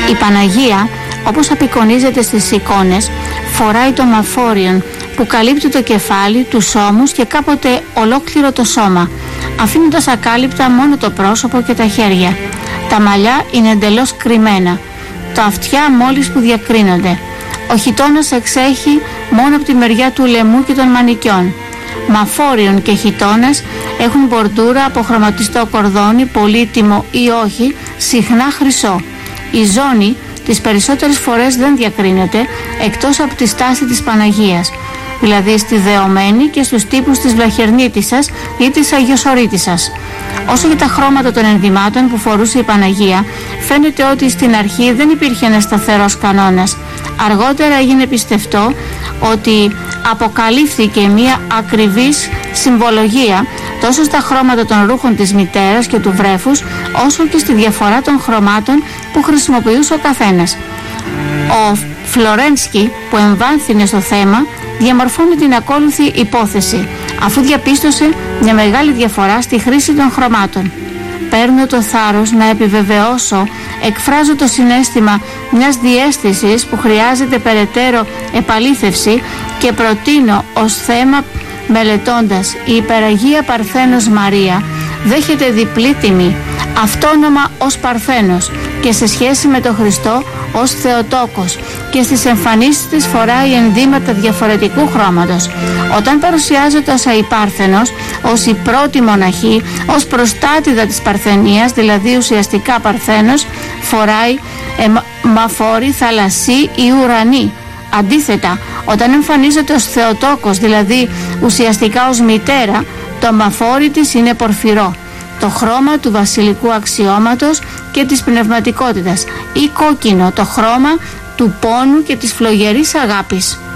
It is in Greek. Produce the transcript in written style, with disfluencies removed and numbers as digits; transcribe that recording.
Η Παναγία, όπως απεικονίζεται στις εικόνες, φοράει το μαφόριον που καλύπτει το κεφάλι, τους ώμους και κάποτε ολόκληρο το σώμα, αφήνοντας ακάλυπτα μόνο το πρόσωπο και τα χέρια. Τα μαλλιά είναι εντελώς κρυμμένα, τα αυτιά μόλις που διακρίνονται. Ο χιτώνας εξέχει μόνο από τη μεριά του λαιμού και των μανικιών. Μαφόριον και χιτώνας έχουν μπορντούρα από χρωματιστό κορδόνι, πολύτιμο ή όχι, συχνά χρυσό. Η ζώνη τις περισσότερες φορές δεν διακρίνεται εκτός από τη στάση της Παναγίας, δηλαδή στη δεωμένη και στους τύπους της Βλαχερνίτισσας ή της Αγιοσορίτισσας. Όσο για τα χρώματα των ενδυμάτων που φορούσε η Παναγία, φαίνεται ότι στην αρχή δεν υπήρχε ένας σταθερός κανόνας. Αργότερα έγινε πιστευτό ότι αποκαλύφθηκε μια ακριβής συμβολογία τόσο στα χρώματα των ρούχων της μητέρας και του βρέφους, όσο και στη διαφορά των χρωμάτων που χρησιμοποιούσε ο καθένας. Ο Φλωρένσκι, που εμβάνθυνε στο θέμα, διαμορφώνει την ακόλουθη υπόθεση, αφού διαπίστωσε μια μεγάλη διαφορά στη χρήση των χρωμάτων. Παίρνω το θάρρος να επιβεβαιώσω, εκφράζω το συναίσθημα μιας διαίσθησης που χρειάζεται περαιτέρω επαλήθευση και προτείνω ως θέμα μελετώντας η Υπεραγία Παρθένος Μαρία δέχεται διπλή τιμή, αυτόνομα ως Παρθένος και σε σχέση με τον Χριστό ως Θεοτόκος, και στις εμφανίσεις της φοράει ενδύματα διαφορετικού χρώματος. Όταν παρουσιάζεται ως Αϊπάρθενος, ως η πρώτη μοναχή, ως προστάτηδα της Παρθενίας, δηλαδή ουσιαστικά Παρθένος, φοράει μαφόρη, θαλασσί ή ουρανή. Αντίθετα, όταν εμφανίζεται ως Θεοτόκος, δηλαδή ουσιαστικά ως μητέρα, το μαφόρι της είναι πορφυρό, το χρώμα του βασιλικού αξιώματος και της πνευματικότητας, ή κόκκινο, το χρώμα του πόνου και της φλογερής αγάπης.